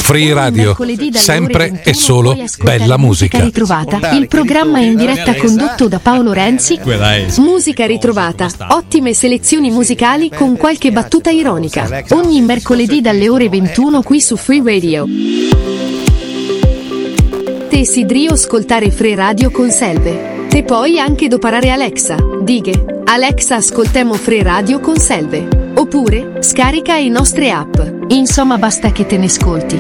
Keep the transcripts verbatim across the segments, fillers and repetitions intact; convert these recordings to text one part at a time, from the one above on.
Free Radio, sempre e solo bella musica. Ritrovata, il programma in diretta condotto da Paolo Renzi. Musica ritrovata, ottime selezioni musicali con qualche battuta ironica. Ogni mercoledì dalle ore ventuno qui su Free Radio. Te sidrio ascoltare Free Radio con Selve. Te poi anche doparare Alexa. Dighe, Alexa ascoltemo Free Radio con Selve. Oppure, scarica i nostre app. Insomma, basta che te ne ascolti.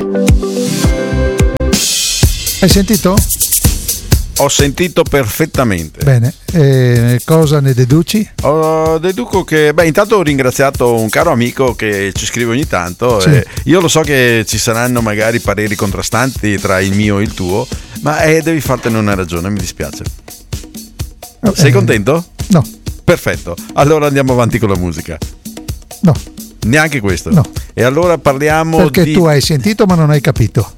Hai sentito? Ho sentito perfettamente. Bene, eh, cosa ne deduci? Oh, deduco che, beh, intanto ho ringraziato un caro amico che ci scrive ogni tanto. Sì. Eh, io lo so che ci saranno magari pareri contrastanti tra il mio e il tuo, ma eh, devi fartene una ragione, mi dispiace. Oh, Sei eh, contento? No. Perfetto, allora andiamo avanti con la musica. No. Neanche questo? No. E allora parliamo Perché di... tu hai sentito ma non hai capito.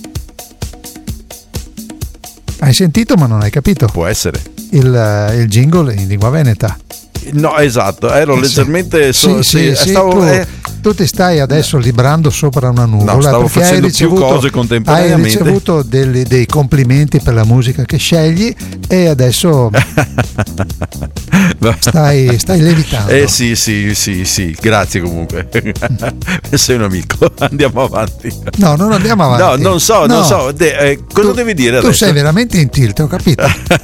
Hai sentito ma non hai capito. Può essere. Il, il jingle in lingua veneta. No, esatto, ero Eh, leggermente... Sì, so, sì, sì, sì, stavo, tu, eh, tu ti stai adesso librando sopra una nuvola. No, stavo perché facendo hai ricevuto, più cose contemporaneamente. Hai ricevuto dei, dei complimenti per la musica che scegli e adesso stai, stai levitando. Eh sì, sì, sì, sì, grazie comunque. Sei un amico, andiamo avanti. No, non andiamo avanti. No, non so, No. non so. De- eh, cosa Tu- devi dire Tu adesso? sei veramente in tilt, ho capito.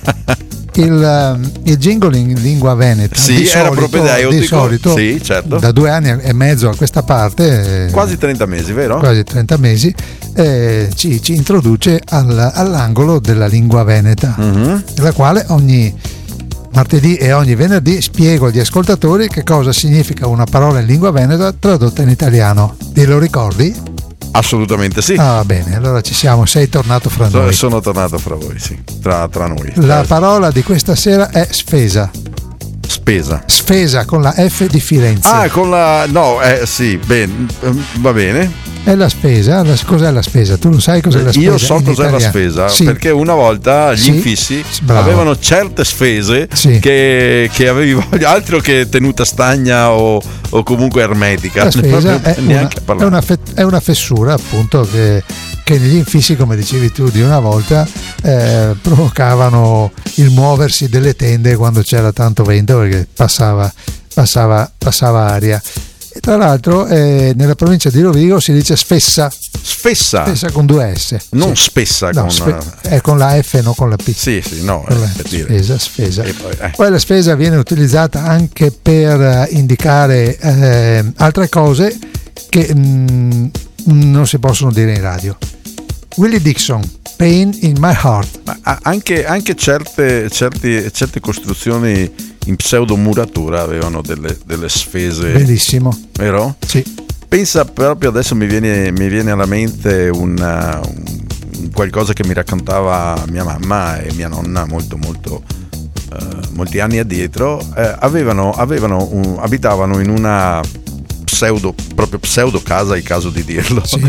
Il, um, il jingle in lingua veneta Sì, di era solito, propedeutico. di solito Sì, certo. da due anni e mezzo a questa parte, eh, Quasi trenta mesi, vero? quasi trenta mesi, eh, ci, ci introduce al- all'angolo della lingua veneta, Mhm. nella quale ogni martedì e ogni venerdì spiego agli ascoltatori che cosa significa una parola in lingua veneta tradotta in italiano. Te lo ricordi? Assolutamente sì. Ah, va bene, allora ci siamo, sei tornato fra So- noi. Sono tornato fra voi, sì. Tra, tra noi. La Eh, parola di questa sera è sfesa. Spesa. Sfesa con la F di Firenze. Ah, con la... No, eh sì, ben, ehm, va bene. È la spesa? La- cos'è la spesa? Tu lo sai cos'è la spesa? Io so in cos'è la italiano? spesa, Sì. perché una volta gli Sì. infissi Bravo. avevano certe spese Sì. che, che avevi voglia, altro che tenuta stagna o, o comunque ermetica. La spesa Proprio è una, neanche a è, parlare. una fe- è una fessura appunto che, che negli infissi, come dicevi tu di una volta, eh, provocavano il muoversi delle tende quando c'era tanto vento perché passava, passava, passava aria. E tra l'altro eh, nella provincia di Rovigo si dice sfessa, Sfessa, sfessa con due S. non Sì. spessa No, con... spe- è con la F, non con la P. Sì, sì, no, Con eh, la per dire. Spesa, spesa. E poi, eh. Poi la spesa viene utilizzata anche per eh, indicare eh, altre cose che mh, non si possono dire in radio. Willie Dixon, Pain in My Heart. Ma a- anche, anche certe, certi- certe costruzioni in pseudomuratura avevano delle, delle sfese, Bellissimo. vero? Sì. Pensa proprio adesso mi viene, mi viene alla mente una, un qualcosa che mi raccontava mia mamma e mia nonna molto molto eh, molti anni addietro. Eh, avevano, avevano un- abitavano in una pseudo proprio pseudo casa, è il caso di dirlo, Sì.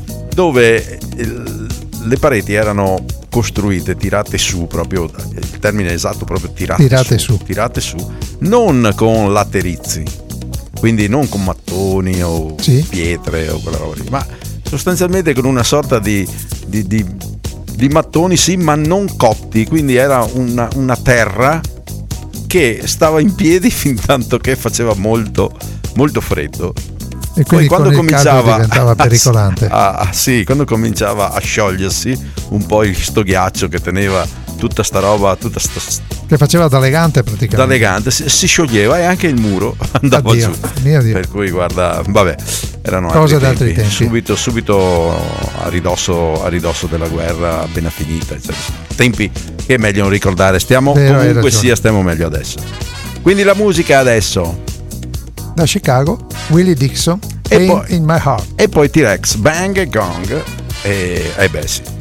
dove il- le pareti erano costruite, tirate su, proprio il termine esatto, proprio tirate, Tirate su. tirate su, non con laterizi, quindi non con mattoni o Sì. pietre o quella roba lì, ma sostanzialmente con una sorta di, di, di, di mattoni, sì, ma non cotti, quindi era una, una terra che stava in piedi fin tanto che faceva molto molto freddo. E quindi Poi quando con il caldo cominciava diventava pericolante. a, a- sì, quando cominciava a sciogliersi un po' il sto ghiaccio che teneva tutta sta roba, tutta sta, Che faceva da legante da praticamente. legante, si, si scioglieva e anche il muro andava Addio, giù. mio Dio. Per cui guarda, vabbè, erano Cose altri d'altri tempi. tempi. Subito, subito a ridosso, a ridosso della guerra appena finita, eccetera. Tempi che è meglio non ricordare. Stiamo Vero, hai comunque ragione. sia, stiamo meglio adesso. Quindi la musica adesso. Da Chicago, Willie Dixon, E Pain poi- in My Heart. E poi T-Rex, Bang e Gong. E, e beh sì.